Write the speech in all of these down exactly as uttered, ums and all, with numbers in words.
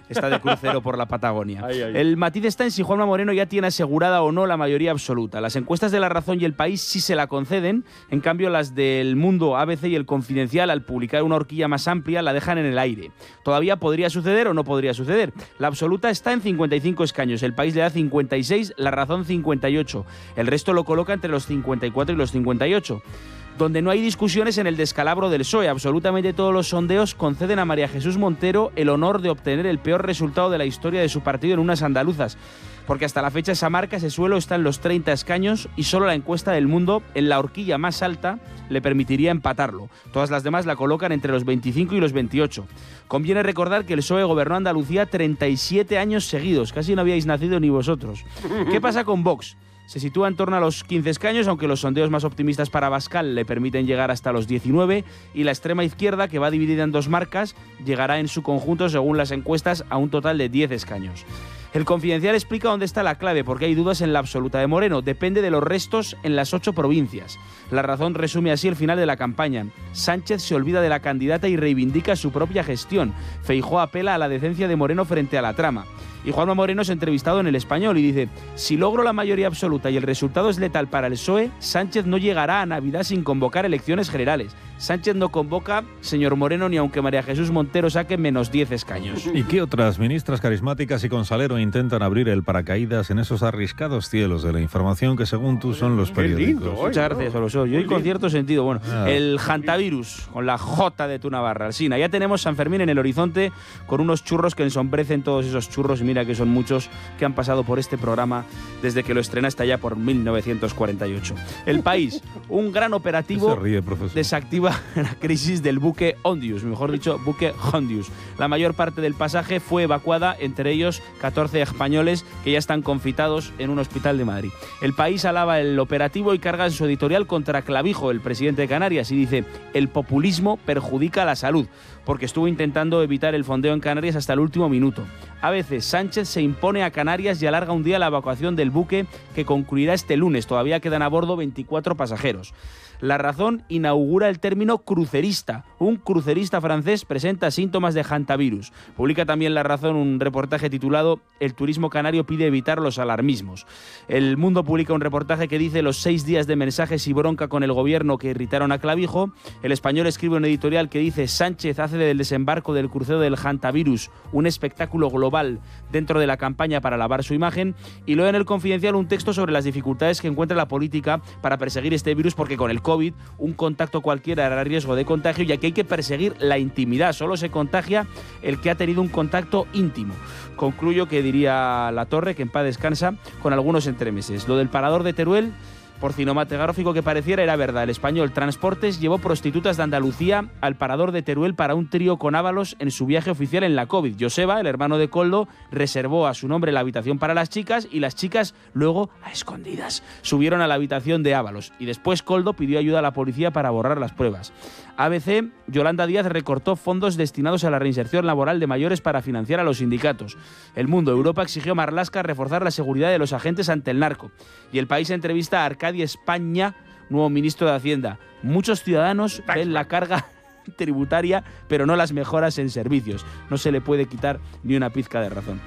está de crucero por la Patagonia. Ay, ay. El matiz está en si Juanma Moreno ya tiene asegurada o no la mayoría absoluta. Las encuestas de La Razón y El País sí se la conceden, en cambio las del Mundo, A B C y El Confidencial, al publicar una horquilla más amplia, la dejan en el aire. Todavía podría suceder o no podría suceder. La absoluta está en cincuenta y cinco escaños, El País le da cincuenta y seis, La Razón cincuenta y ocho. El resto lo coloca entre los cincuenta y cuatro y los cincuenta y ocho. Donde no hay discusiones en el descalabro del P S O E. Absolutamente todos los sondeos conceden a María Jesús Montero el honor de obtener el peor resultado de la historia de su partido en unas andaluzas, porque hasta la fecha esa marca, ese suelo, está en los treinta escaños y solo la encuesta del Mundo, en la horquilla más alta, le permitiría empatarlo. Todas las demás la colocan entre los veinticinco y los veintiocho. Conviene recordar que el P S O E gobernó Andalucía treinta y siete años seguidos, casi no habíais nacido ni vosotros. ¿Qué pasa con Vox? Se sitúa en torno a los quince escaños, aunque los sondeos más optimistas para Abascal le permiten llegar hasta los diecinueve, y la extrema izquierda, que va dividida en dos marcas, llegará en su conjunto, según las encuestas, a un total de diez escaños. El Confidencial explica dónde está la clave, porque hay dudas en la absoluta de Moreno. Depende de los restos en las ocho provincias. La Razón resume así el final de la campaña. Sánchez se olvida de la candidata y reivindica su propia gestión. Feijóo apela a la decencia de Moreno frente a la trama. Y Juanma Moreno es entrevistado en El Español y dice: si logro la mayoría absoluta y el resultado es letal para el P S O E, Sánchez no llegará a Navidad sin convocar elecciones generales. Sánchez no convoca, señor Moreno, ni aunque María Jesús Montero saque menos diez escaños. ¿Y qué otras ministras carismáticas y con salero intentan abrir el paracaídas en esos arriscados cielos de la información que, según tú, son los periódicos? lindo, ¿eh? Muchas gracias, Oloso. Yo y con cierto sentido. Bueno, Ah. el Jantavirus, con la J de tu Navarra, Alsina. Ya tenemos San Fermín en el horizonte, con unos churros que ensombrecen todos esos churros, y mira que son muchos que han pasado por este programa desde que lo estrenaste allá por mil novecientos cuarenta y ocho. El País, un gran operativo, Se ríe, profesor. desactiva la crisis del buque Hondius, mejor dicho, buque Hondius. La mayor parte del pasaje fue evacuada, entre ellos catorce españoles que ya están confitados en un hospital de Madrid. El País alaba el operativo y carga en su editorial contra Clavijo, el presidente de Canarias, y dice: el populismo perjudica la salud, porque estuvo intentando evitar el fondeo en Canarias hasta el último minuto. A veces Sánchez se impone a Canarias y alarga un día la evacuación del buque, que concluirá este lunes. Todavía quedan a bordo veinticuatro pasajeros. La Razón inaugura el término crucerista. Un crucerista francés presenta síntomas de hantavirus. Publica también La Razón un reportaje titulado «El turismo canario pide evitar los alarmismos». El Mundo publica un reportaje que dice los seis días de mensajes y bronca con el gobierno que irritaron a Clavijo. El Español escribe un editorial que dice: Sánchez hace del desembarco del crucero del hantavirus un espectáculo global dentro de la campaña para lavar su imagen. Y luego en El Confidencial un texto sobre las dificultades que encuentra la política para perseguir este virus, porque con el COVID un contacto cualquiera era riesgo de contagio, y aquí hay que perseguir la intimidad. Solo se contagia el que ha tenido un contacto íntimo. Concluyo que diría La Torre, que en paz descansa, con algunos entremeses. Lo del parador de Teruel, por cinematográfico que pareciera, era verdad. El Español Transportes llevó prostitutas de Andalucía al parador de Teruel para un trío con Ábalos en su viaje oficial en la COVID. Joseba, el hermano de Koldo, reservó a su nombre la habitación para las chicas, y las chicas luego, a escondidas, subieron a la habitación de Ábalos. Y después Koldo pidió ayuda a la policía para borrar las pruebas. A B C, Yolanda Díaz recortó fondos destinados a la reinserción laboral de mayores para financiar a los sindicatos. El Mundo, Europa exigió a Marlaska reforzar la seguridad de los agentes ante el narco. Y El País entrevista a Arcadi España, nuevo ministro de Hacienda. Muchos ciudadanos ven la carga tributaria, pero no las mejoras en servicios. No se le puede quitar ni una pizca de razón.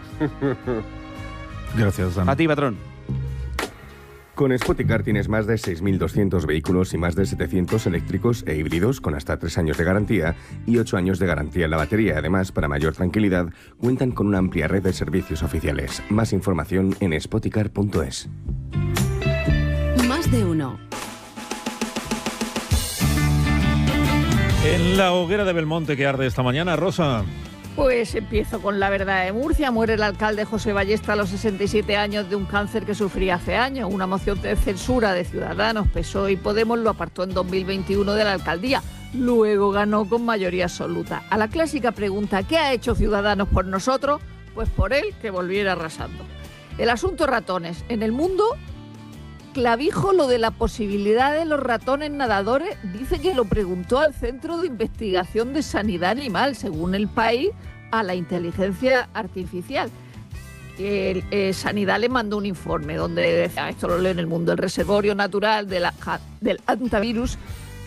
Gracias, Dan. A ti, patrón. Con Spoticar tienes más de seis mil doscientos vehículos y más de setecientos eléctricos e híbridos con hasta tres años de garantía y ocho años de garantía en la batería. Además, para mayor tranquilidad, cuentan con una amplia red de servicios oficiales. Más información en spoticar punto es. Más de uno. En la hoguera de Belmonte que arde esta mañana, Rosa. Pues empiezo con la verdad de Murcia. Muere el alcalde José Ballesta a los sesenta y siete años de un cáncer que sufría hace años. Una moción de censura de Ciudadanos, P S O E y Podemos lo apartó en dos mil veintiuno de la alcaldía. Luego ganó con mayoría absoluta. A la clásica pregunta, ¿qué ha hecho Ciudadanos por nosotros? Pues por él que volviera arrasando. El asunto ratones. En El Mundo, Clavijo, lo de la posibilidad de los ratones nadadores, dice que lo preguntó al Centro de Investigación de Sanidad Animal, según El País, a la inteligencia artificial. El, eh, Sanidad le mandó un informe donde decía, esto lo leo en El Mundo, el reservorio natural de la, del hantavirus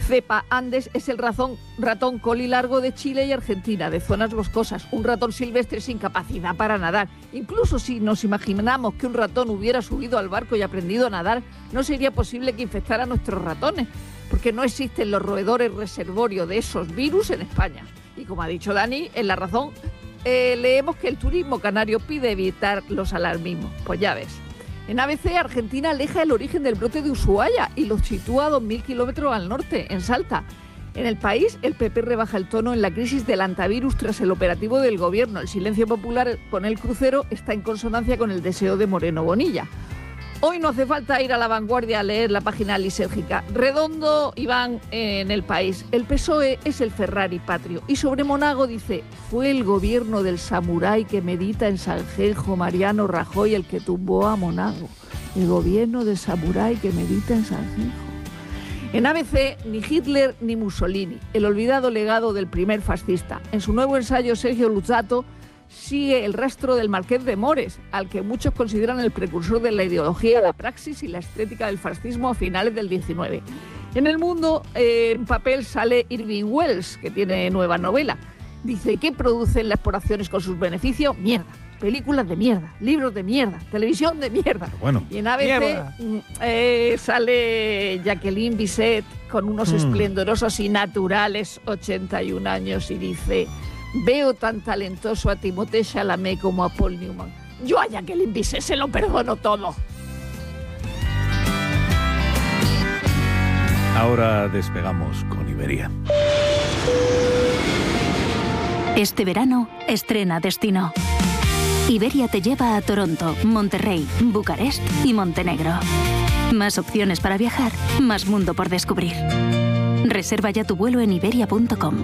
cepa Andes es el razón, ratón colilargo de Chile y Argentina, de zonas boscosas. Un ratón silvestre sin capacidad para nadar. Incluso si nos imaginamos que un ratón hubiera subido al barco y aprendido a nadar, no sería posible que infectara a nuestros ratones, porque no existen los roedores reservorio de esos virus en España. Y como ha dicho Dani, en La Razón eh, leemos que el turismo canario pide evitar los alarmismos. Pues ya ves. En A B C, Argentina aleja el origen del brote de Ushuaia y lo sitúa a dos mil kilómetros al norte, en Salta. En el país, el P P rebaja el tono en la crisis del antivirus tras el operativo del gobierno. El silencio popular con el crucero está en consonancia con el deseo de Moreno Bonilla. Hoy no hace falta ir a La Vanguardia a leer la página lisérgica. Redondo, Iván, en El País. El P S O E es el Ferrari patrio. Y sobre Monago dice, fue el gobierno del samurái que medita en Sanjenjo, Mariano Rajoy, el que tumbó a Monago. El gobierno del samurái que medita en Sanjenjo. En A B C, ni Hitler ni Mussolini, el olvidado legado del primer fascista. En su nuevo ensayo, Sergio Luzzatto sigue el rastro del Marqués de Mores, al que muchos consideran el precursor de la ideología, la praxis y la estética del fascismo a finales del diecinueve. En El Mundo, eh, en papel, sale Irving Welsh, que tiene nueva novela. Dice, ¿qué producen las exploraciones con sus beneficios? Mierda. Películas de mierda, libros de mierda, televisión de mierda. Bueno. Y en A B C eh, sale Jacqueline Bisset con unos mm. esplendorosos y naturales ochenta y un años y dice... Veo tan talentoso a Timothée Chalamet como a Paul Newman. Yo a Jacqueline Bisset se lo perdono todo. Ahora despegamos con Iberia. Este verano, estrena Destino. Iberia te lleva a Toronto, Monterrey, Bucarest y Montenegro. Más opciones para viajar, más mundo por descubrir. Reserva ya tu vuelo en iberia punto com.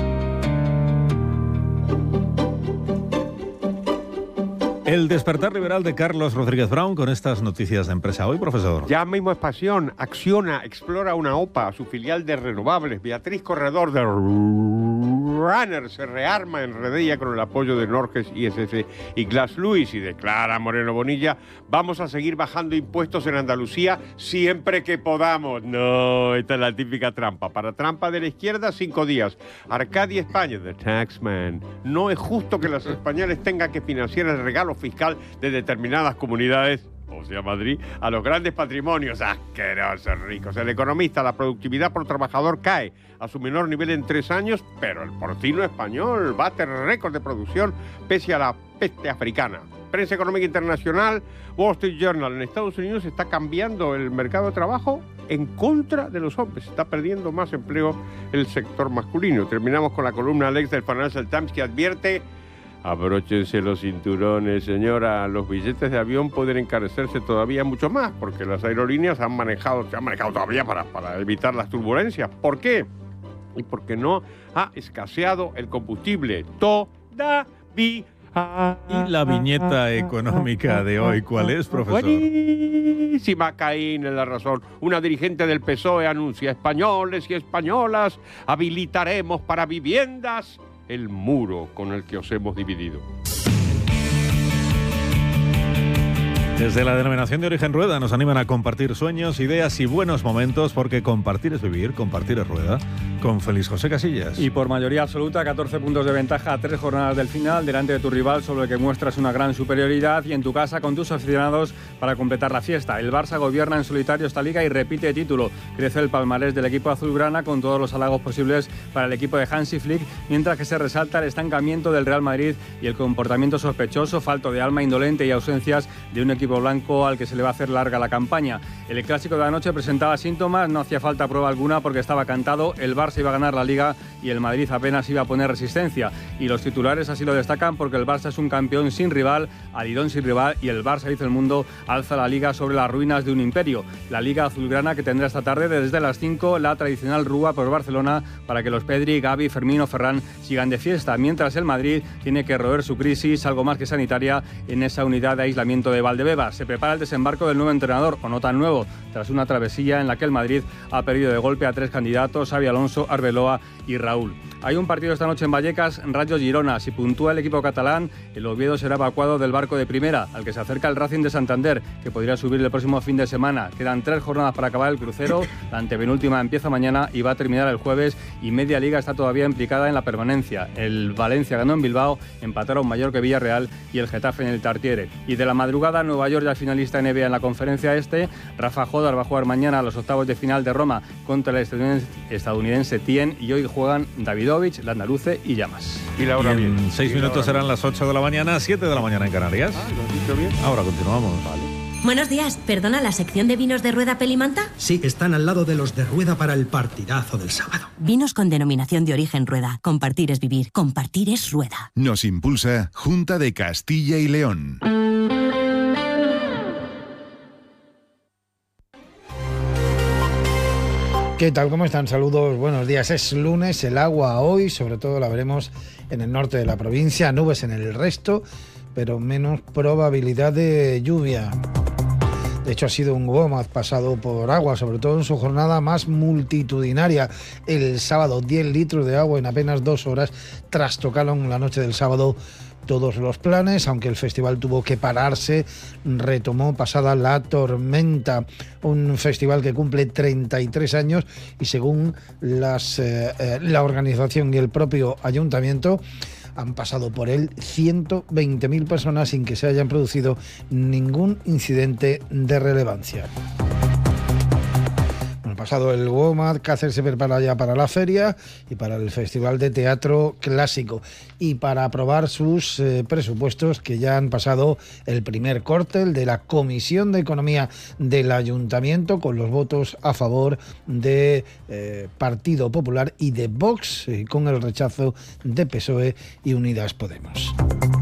El despertar liberal de Carlos Rodríguez Brown con estas noticias de empresa hoy, profesor. Ya mismo es pasión. Acciona, explora una O P A, su filial de renovables. Beatriz Corredor de Runner se rearma en Redella con el apoyo de Norges, I S S y Glass Lewis y declara Moreno Bonilla, vamos a seguir bajando impuestos en Andalucía siempre que podamos. No, esta es la típica trampa. Para trampa de la izquierda, cinco días. Arcadia España, The Taxman. No es justo que los españoles tengan que financiar el regalo fiscal de determinadas comunidades, o sea Madrid, a los grandes patrimonios asquerosos ricos. El economista, la productividad por trabajador cae a su menor nivel en tres años, pero el porcino español bate récord de producción pese a la peste africana. Prensa económica internacional, Wall Street Journal, en Estados Unidos está cambiando el mercado de trabajo en contra de los hombres. Está perdiendo más empleo el sector masculino. Terminamos con la columna Alex del Financial Times que advierte: abróchense los cinturones, señora. Los billetes de avión pueden encarecerse todavía mucho más porque las aerolíneas han manejado, se han manejado todavía para, para evitar las turbulencias. ¿Por qué? Y porque no ha escaseado el combustible todavía. ¿Y la viñeta económica de hoy cuál es, profesor? Buenísima, Caín en La Razón. Una dirigente del P S O E anuncia: españoles y españolas, habilitaremos para viviendas el muro con el que os hemos dividido. Desde la denominación de origen Rueda nos animan a compartir sueños, ideas y buenos momentos, porque compartir es vivir, compartir es Rueda, con Félix José Casillas. Y por mayoría absoluta, catorce puntos de ventaja a tres jornadas del final, delante de tu rival sobre el que muestras una gran superioridad, y en tu casa con tus aficionados para completar la fiesta. El Barça gobierna en solitario esta liga y repite título. Crece el palmarés del equipo azulgrana con todos los halagos posibles para el equipo de Hansi Flick, mientras que se resalta el estancamiento del Real Madrid y el comportamiento sospechoso, falto de alma, indolente y ausencias de un equipo blanco al que se le va a hacer larga la campaña. El clásico de anoche presentaba síntomas, no hacía falta prueba alguna porque estaba cantado. El Barça iba a ganar la Liga y el Madrid apenas iba a poner resistencia. Y los titulares así lo destacan porque el Barça es un campeón sin rival, alidón sin rival, y el Barça, dice El Mundo, alza la Liga sobre las ruinas de un imperio. La Liga azulgrana que tendrá esta tarde desde las cinco la tradicional rúa por Barcelona para que los Pedri, Gavi, Fermín o Ferran sigan de fiesta, mientras el Madrid tiene que roer su crisis, algo más que sanitaria, en esa unidad de aislamiento de Valdebebas. Se prepara el desembarco del nuevo entrenador, o no tan nuevo, tras una travesía en la que el Madrid ha perdido de golpe a tres candidatos: Xabi Alonso, Nacho, Arbeloa y Raúl. Hay un partido esta noche en Vallecas, Rayo Girona. Si puntúa el equipo catalán, el Oviedo será evacuado del barco de primera, al que se acerca el Racing de Santander, que podría subir el próximo fin de semana. Quedan tres jornadas para acabar el crucero, la antepenúltima empieza mañana y va a terminar el jueves, y media liga está todavía implicada en la permanencia. El Valencia ganó en Bilbao, empataron Mallorca y Villarreal y el Getafe en el Tartiere. Y de la madrugada, Nueva York ya finalista N B A en la conferencia este. Rafa Jodar va a jugar mañana a los octavos de final de Roma contra el estadounidense, estadounidense Tien, y hoy juegan Davidovich, Landaluce y Llamas. Y la hora y bien. En seis y minutos serán las ocho de la mañana, siete de la mañana en Canarias. Ah, ¿lo has dicho bien? Ahora continuamos. Vale. Buenos días, perdona, ¿la sección de vinos de Rueda Pelimanta? Sí, están al lado de los de Rueda para el partidazo del sábado. Vinos con denominación de origen Rueda. Compartir es vivir, compartir es Rueda. Nos impulsa Junta de Castilla y León. ¿Qué tal? ¿Cómo están? Saludos, buenos días. Es lunes, el agua hoy, sobre todo la veremos en el norte de la provincia, nubes en el resto, pero menos probabilidad de lluvia. De hecho, ha sido un WOMAD pasado por agua, sobre todo en su jornada más multitudinaria. El sábado, diez litros de agua en apenas dos horas. Trastocaron la noche del sábado todos los planes, aunque el festival tuvo que pararse, retomó pasada la tormenta. Un festival que cumple treinta y tres años y según las, eh, eh, la organización y el propio ayuntamiento, han pasado por él ciento veinte mil personas sin que se hayan producido ningún incidente de relevancia. Pasado el WOMAD, Cáceres se prepara ya para la feria y para el Festival de Teatro Clásico y para aprobar sus eh, presupuestos, que ya han pasado el primer corte, el de la Comisión de Economía del Ayuntamiento, con los votos a favor de eh, Partido Popular y de Vox, eh, con el rechazo de P S O E y Unidas Podemos.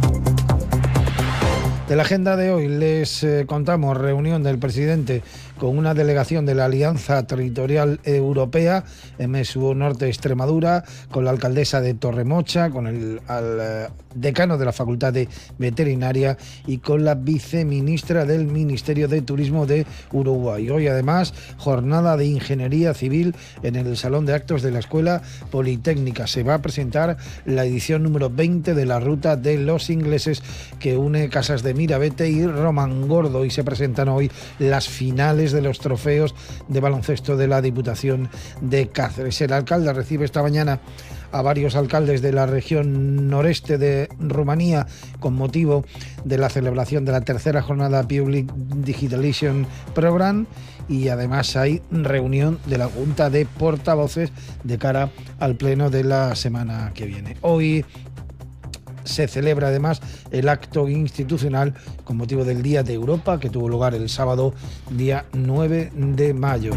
De la agenda de hoy les eh, contamos reunión del presidente con una delegación de la Alianza Territorial Europea en Mesú Norte, Extremadura, con la alcaldesa de Torremocha, con el al, eh, decano de la Facultad de Veterinaria y con la viceministra del Ministerio de Turismo de Uruguay. Hoy además jornada de Ingeniería Civil en el Salón de Actos de la Escuela Politécnica. Se va a presentar la edición número veinte de la Ruta de los Ingleses, que une Casas de Mirabete y Romangordo, y se presentan hoy las finales de los trofeos de baloncesto de la Diputación de Cáceres. El alcalde recibe esta mañana a varios alcaldes de la región noreste de Rumanía con motivo de la celebración de la tercera jornada Public Digitalization Program, y además hay reunión de la Junta de Portavoces de cara al pleno de la semana que viene. Hoy se celebra además el acto institucional con motivo del Día de Europa, que tuvo lugar el sábado día nueve de mayo.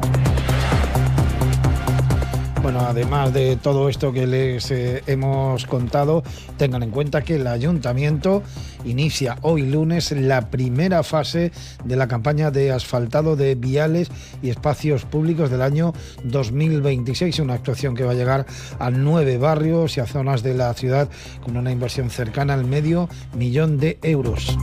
Bueno, además de todo esto que les eh, hemos contado, tengan en cuenta que el ayuntamiento inicia hoy lunes la primera fase de la campaña de asfaltado de viales y espacios públicos del año dos mil veintiséis, una actuación que va a llegar a nueve barrios y a zonas de la ciudad con una inversión cercana al medio millón de euros.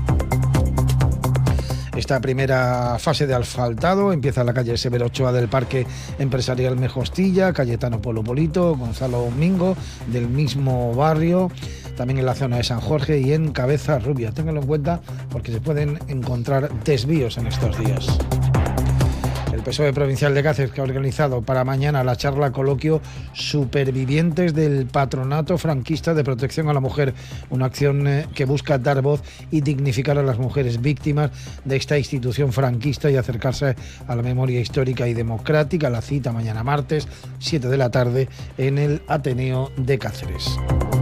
Esta primera fase de asfaltado empieza en la calle Severo Ochoa del Parque Empresarial Mejostilla, Cayetano Polo Polito, Gonzalo Mingo, del mismo barrio, también en la zona de San Jorge y en Cabeza Rubia. Ténganlo en cuenta porque se pueden encontrar desvíos en estos días. El P S O E Provincial de Cáceres, que ha organizado para mañana la charla coloquio Supervivientes del Patronato Franquista de Protección a la Mujer, una acción eh, que busca dar voz y dignificar a las mujeres víctimas de esta institución franquista y acercarse a la memoria histórica y democrática. La cita mañana martes, siete de la tarde, en el Ateneo de Cáceres.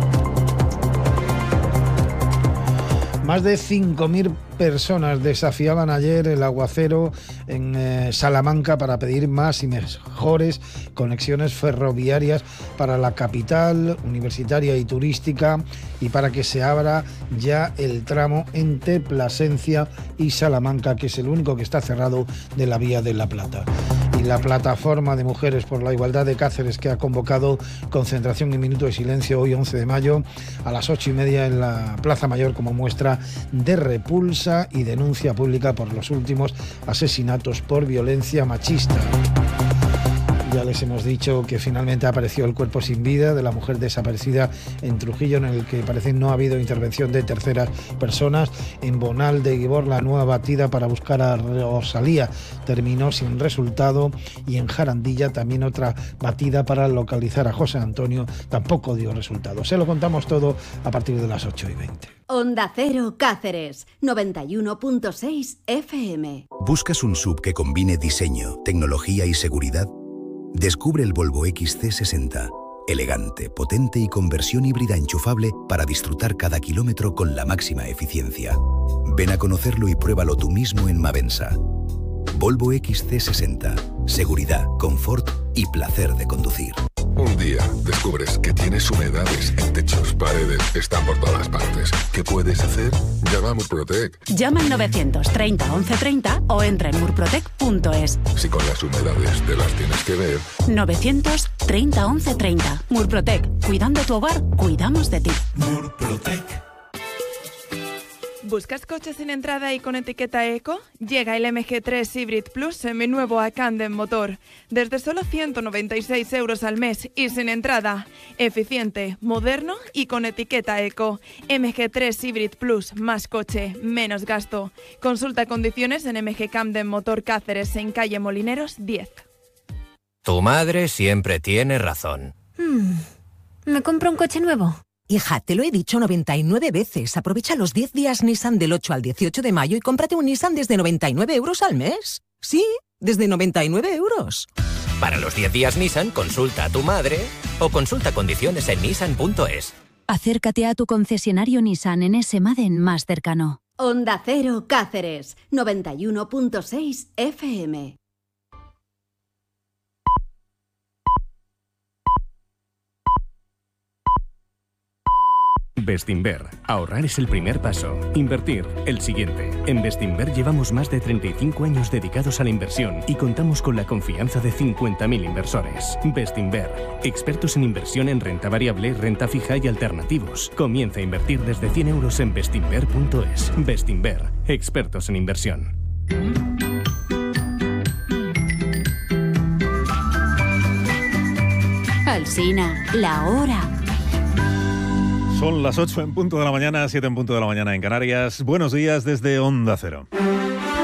Más de cinco mil personas desafiaban ayer el aguacero en eh, Salamanca para pedir más y mejores conexiones ferroviarias para la capital universitaria y turística y para que se abra ya el tramo entre Plasencia y Salamanca, que es el único que está cerrado de la Vía de la Plata. Y la Plataforma de Mujeres por la Igualdad de Cáceres, que ha convocado concentración y minuto de silencio hoy once de mayo a las ocho y media en la Plaza Mayor como muestra de repulsa y denuncia pública por los últimos asesinatos por violencia machista. Ya les hemos dicho que finalmente apareció el cuerpo sin vida de la mujer desaparecida en Trujillo, en el que parece no ha habido intervención de terceras personas. En Bonal de Guibor, la nueva batida para buscar a Rosalía terminó sin resultado, y en Jarandilla también otra batida para localizar a José Antonio tampoco dio resultado. Se lo contamos todo a partir de las ocho y veinte. Onda Cero Cáceres, noventa y uno punto seis F M. ¿Buscas un S U V que combine diseño, tecnología y seguridad? Descubre el Volvo X C sesenta. Elegante, potente y con versión híbrida enchufable para disfrutar cada kilómetro con la máxima eficiencia. Ven a conocerlo y pruébalo tú mismo en Mavensa. Volvo X C sesenta. Seguridad, confort y placer de conducir. Un día descubres que tienes humedades en techos, paredes, están por todas partes. ¿Qué puedes hacer? Llama a Murprotec. Llama al novecientos treinta once treinta o entra en murprotec punto es. Si con las humedades te las tienes que ver. novecientos treinta once treinta. Murprotec. Cuidando tu hogar, cuidamos de ti. Murprotec. ¿Buscas coches sin entrada y con etiqueta eco? Llega el M G tres Hybrid Plus seminuevo a Candem Motor. Desde solo ciento noventa y seis euros al mes y sin entrada. Eficiente, moderno y con etiqueta eco. M G tres Hybrid Plus, más coche, menos gasto. Consulta condiciones en M G Camden Motor Cáceres, en calle Molineros diez. Tu madre siempre tiene razón. Hmm. ¿Me compro un coche nuevo? Hija, te lo he dicho noventa y nueve veces. Aprovecha los diez días Nissan del ocho al dieciocho de mayo y cómprate un Nissan desde noventa y nueve euros al mes. Sí, desde noventa y nueve euros. Para los diez días Nissan, consulta a tu madre o consulta condiciones en nissan punto es. Acércate a tu concesionario Nissan en ese Maden más cercano. Onda Cero Cáceres, noventa y uno punto seis F M. Bestinver. Ahorrar es el primer paso. Invertir, el siguiente. En Bestinver llevamos más de treinta y cinco años dedicados a la inversión y contamos con la confianza de cincuenta mil inversores. Bestinver. Expertos en inversión en renta variable, renta fija y alternativos. Comienza a invertir desde cien euros en bestinver punto es. Bestinver. Expertos en inversión. Alsina, la hora. Son las ocho en punto de la mañana, siete en punto de la mañana en Canarias. Buenos días desde Onda Cero.